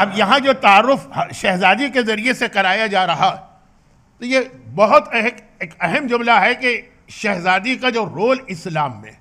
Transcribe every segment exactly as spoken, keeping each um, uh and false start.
اب یہاں جو تعارف شہزادی کے ذریعے سے کرایا جا رہا تو یہ بہت ایک اہم جملہ ہے کہ شہزادی کا جو رول اسلام میں،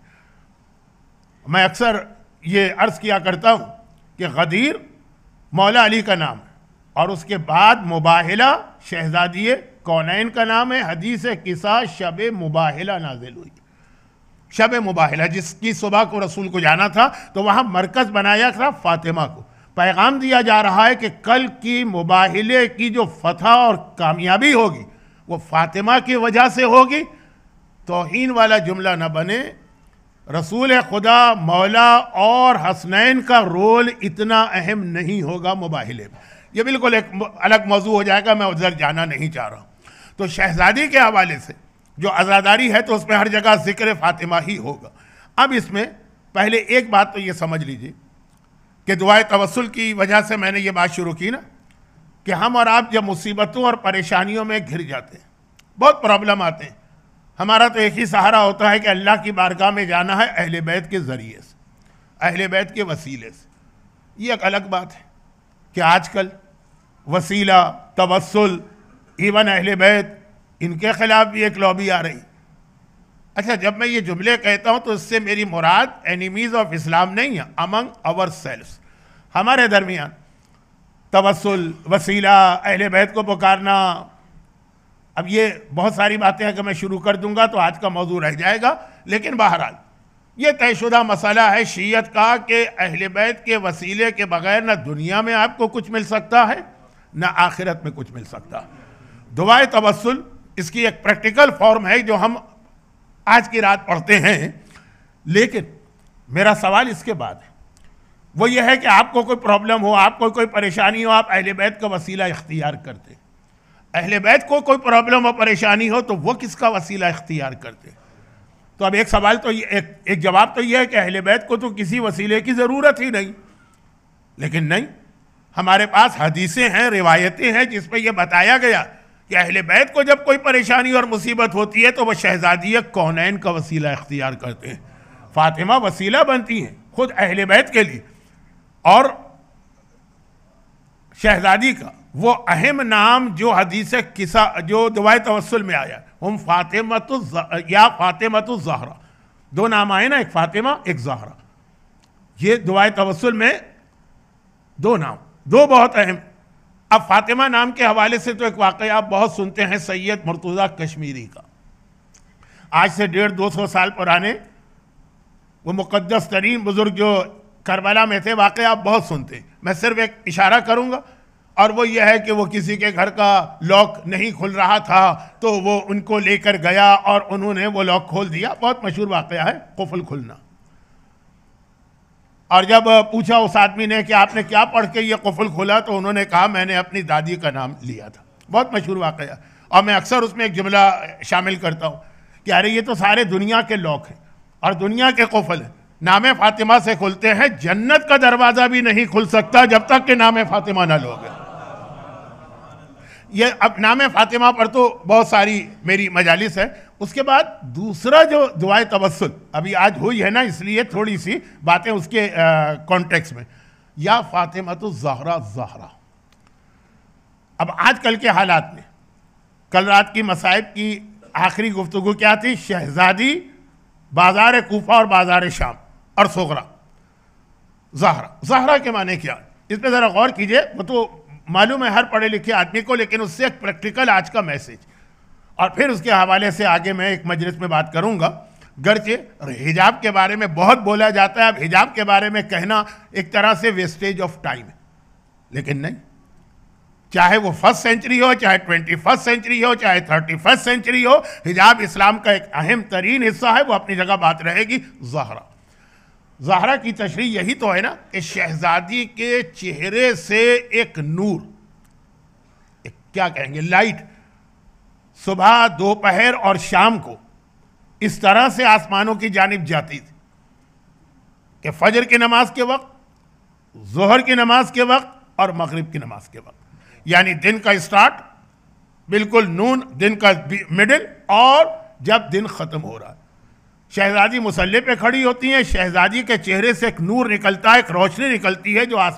میں اکثر یہ عرض کیا کرتا ہوں کہ غدیر مولا علی کا نام ہے، اور اس کے بعد مباہلہ شہزادی کونین کا نام ہے۔ حدیث قصہ شب مباہلہ نازل ہوئی، شب مباہلہ جس کی صبح کو رسول کو جانا تھا، تو وہاں مرکز بنایا تھا فاطمہ کو، پیغام دیا جا رہا ہے کہ کل کی مباہلے کی جو فتح اور کامیابی ہوگی وہ فاطمہ کی وجہ سے ہوگی۔ توہین والا جملہ نہ بنے، رسول خدا مولا اور حسنین کا رول اتنا اہم نہیں ہوگا مباہلے میں، یہ بالکل ایک الگ موضوع ہو جائے گا، میں ادھر جانا نہیں چاہ رہا ہوں۔ تو شہزادی کے حوالے سے جو عزاداری ہے تو اس میں ہر جگہ ذکر فاطمہ ہی ہوگا۔ اب اس میں پہلے ایک بات تو یہ سمجھ لیجئے کہ دعائے توسل کی وجہ سے میں نے یہ بات شروع کی نا کہ ہم اور آپ جب مصیبتوں اور پریشانیوں میں گھر جاتے ہیں، بہت پرابلم آتے ہیں، ہمارا تو ایک ہی سہارا ہوتا ہے کہ اللہ کی بارگاہ میں جانا ہے اہل بیت کے ذریعے سے، اہل بیت کے وسیلے سے۔ یہ ایک الگ بات ہے کہ آج کل وسیلہ، توسل، ایون اہل بیت، ان کے خلاف بھی ایک لابی آ رہی۔ اچھا، جب میں یہ جملے کہتا ہوں تو اس سے میری مراد اینیمیز آف اسلام نہیں ہے، امنگ اور سیلفس، ہمارے درمیان توسل، وسیلہ، اہل بیت کو پکارنا۔ اب یہ بہت ساری باتیں ہیں کہ میں شروع کر دوں گا تو آج کا موضوع رہ جائے گا، لیکن بہرحال یہ طے شدہ مسئلہ ہے شیعت کا کہ اہل بیت کے وسیلے کے بغیر نہ دنیا میں آپ کو کچھ مل سکتا ہے نہ آخرت میں کچھ مل سکتا۔ دعائے توسل اس کی ایک پریکٹیکل فارم ہے جو ہم آج کی رات پڑھتے ہیں، لیکن میرا سوال اس کے بعد ہے، وہ یہ ہے کہ آپ کو کوئی پرابلم ہو، آپ کو کوئی پریشانی ہو، آپ اہل بیت کا وسیلہ اختیار کرتے۔ اہل بیت کو کوئی پرابلم اور پریشانی ہو تو وہ کس کا وسیلہ اختیار کرتے؟ تو اب ایک سوال تو یہ ایک, ایک جواب تو یہ ہے کہ اہل بیت کو تو کسی وسیلے کی ضرورت ہی نہیں، لیکن نہیں، ہمارے پاس حدیثیں ہیں، روایتیں ہیں جس پہ یہ بتایا گیا کہ اہل بیت کو جب کوئی پریشانی اور مصیبت ہوتی ہے تو وہ شہزادی کونین کا وسیلہ اختیار کرتے ہیں۔ فاطمہ وسیلہ بنتی ہیں خود اہل بیت کے لیے، اور شہزادی کا وہ اہم نام جو حدیث قصہ جو دعائے توسل میں آیا، ہم فاطمۃ یا فاطمۃ الزہرا، دو نام آئے نا، ایک فاطمہ ایک زہرا، یہ دعائے توسل میں دو نام، دو بہت اہم۔ اب فاطمہ نام کے حوالے سے تو ایک واقعہ آپ بہت سنتے ہیں سید مرتضیٰ کشمیری کا، آج سے ڈیڑھ دو سو سال پرانے، وہ مقدس ترین بزرگ جو کربلا میں تھے، واقعہ آپ بہت سنتے ہیں۔ میں صرف ایک اشارہ کروں گا، اور وہ یہ ہے کہ وہ کسی کے گھر کا لاک نہیں کھل رہا تھا تو وہ ان کو لے کر گیا اور انہوں نے وہ لاک کھول دیا، بہت مشہور واقعہ ہے قفل کھلنا۔ اور جب پوچھا اس آدمی نے کہ آپ نے کیا پڑھ کے یہ قفل کھولا، تو انہوں نے کہا میں نے اپنی دادی کا نام لیا تھا، بہت مشہور واقعہ۔ اور میں اکثر اس میں ایک جملہ شامل کرتا ہوں کہ ارے یہ تو سارے دنیا کے لاک ہیں اور دنیا کے قفل ہیں، نام فاطمہ سے کھلتے ہیں، جنت کا دروازہ بھی نہیں کھل سکتا جب تک کہ نام فاطمہ نہ لوگے۔ یہ اب نام فاطمہ پر تو بہت ساری میری مجالس ہے۔ اس کے بعد دوسرا جو دعائے توسل ابھی آج ہوئی ہے نا، اس لیے تھوڑی سی باتیں اس کے کانٹیکس میں، یا فاطمۃ الزہرا زہرا۔ اب آج کل کے حالات میں، کل رات کی مصائب کی آخری گفتگو کیا تھی؟ شہزادی، بازار کوفہ اور بازار شام، اور صغرا زہرا۔ زہرا کے معنی کیا؟ اس پہ ذرا غور کیجئے، وہ تو معلوم ہے ہر پڑھے لکھے آدمی کو، لیکن اس سے ایک پریکٹیکل آج کا میسج، اور پھر اس کے حوالے سے آگے میں ایک مجلس میں بات کروں گا۔ گرچہ حجاب کے بارے میں بہت بولا جاتا ہے، اب حجاب کے بارے میں کہنا ایک طرح سے ویسٹیج آف ٹائم ہے، لیکن نہیں، چاہے وہ فرسٹ سینچری ہو، چاہے ٹوینٹی فرسٹ سینچری ہو، چاہے تھرٹی فرسٹ سینچری ہو، حجاب اسلام کا ایک اہم ترین حصہ ہے، وہ اپنی جگہ بات رہے گی۔ زہرا، زہرا کی تشریح یہی تو ہے نا کہ شہزادی کے چہرے سے ایک نور، ایک کیا کہیں گے، لائٹ، صبح، دوپہر اور شام کو اس طرح سے آسمانوں کی جانب جاتی تھی کہ فجر کی نماز کے وقت، ظہر کی نماز کے وقت اور مغرب کی نماز کے وقت، یعنی دن کا اسٹارٹ بالکل نون، دن کا مڈل، اور جب دن ختم ہو رہا ہے شہزادی مصلی پہ کھڑی ہوتی ہیں، شہزادی کے چہرے سے ایک نور نکلتا ہے، ایک روشنی نکلتی ہے جو آسمان